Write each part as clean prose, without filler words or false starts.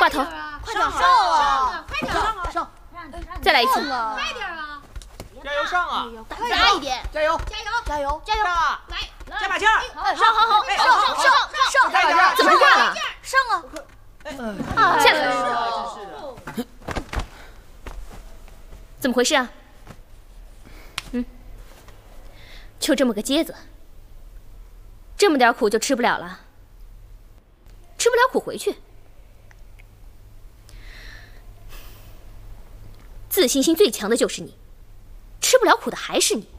挂头， 快点上啊！ 快点上！ 再来一次， 快点啊！ 加油上啊！ 加一点， 加油！ 加油！ 上啊！ 来， 加把劲儿！ 上，好，上！ 加把劲儿！ 怎么挂了？ 上啊！ 下来。 真是的。 怎么回事啊？就这么个疖子，这么点苦就吃不了了，吃不了苦回去。自信心最强的就是你，吃不了苦的还是你。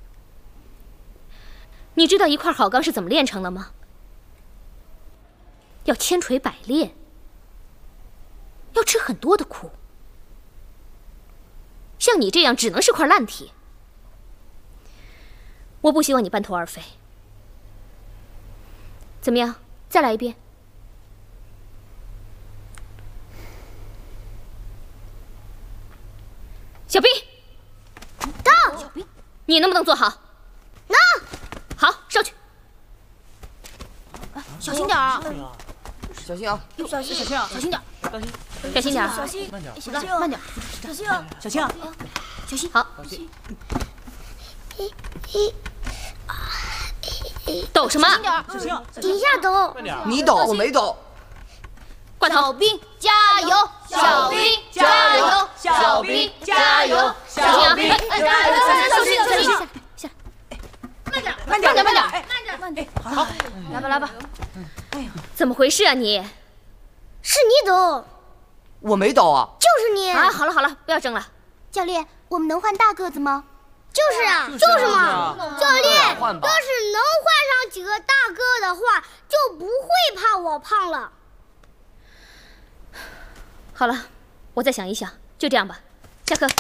你知道一块好钢是怎么炼成的吗？要千锤百炼，要吃很多的苦。像你这样只能是块烂铁。我不希望你半途而废。怎么样？再来一遍。小兵， 到！小兵， 你能不能做好？ 能。 好，上去。 小心点啊！ 小心啊！ 小心啊！小心点！ 小心点。 小心！慢点！小心啊！ 小心啊！ 小心！ 好。抖什么？ 小心啊！ 一下抖。 慢点。 你抖，我没抖。 挂头。 小兵加油！小兵加油！小兵加油！ 小兵， 小心！ 下来。 慢点！ 好， 来吧！ 怎么回事啊你？ 是你抖， 我没抖啊。 就是你。 啊，好了，不要争了。 教练，我们能换大个子吗？就是啊， 就是嘛。教练， 换吧。 要是能换上几个大个的话，就不会怕我胖了。 好了，我再想一想，就这样吧。下课。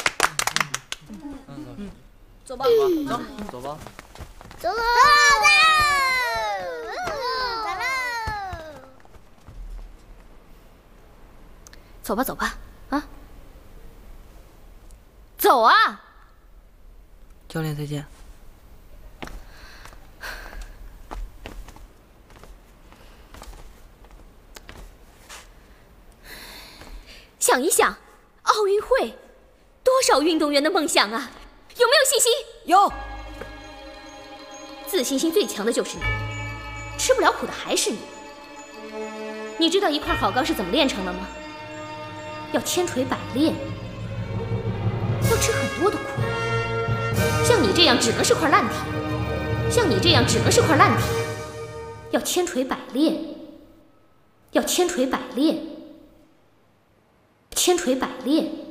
走吧， 走吧。 走喽！ 走吧，啊，走啊！ 教练再见。 想一想，奥运会，多少运动员的梦想啊！有没有信心？ 有。 自信心最强的就是你，吃不了苦的还是你。你知道一块好钢是怎么炼成的吗？要千锤百炼，要吃很多的苦。像你这样只能是块烂铁，要千锤百炼，千锤百炼。